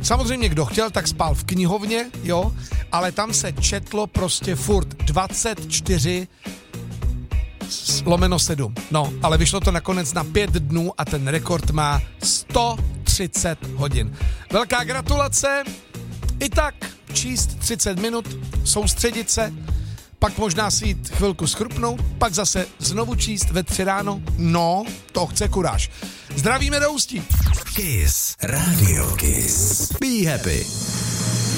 Samozřejmě, kdo chtěl, tak spal v knihovně, jo, ale tam se četlo prostě furt 24/7. No, ale vyšlo to nakonec na 5 dnů a ten rekord má 130 hodin. Velká gratulace. I tak číst 30 minut, soustředit se, pak možná si jít chvilku schrupnout, pak zase znovu číst ve 3 ráno. No, to chce kuráž. Zdravíme do Ústí. Kiss. Radio Kiss. Be happy.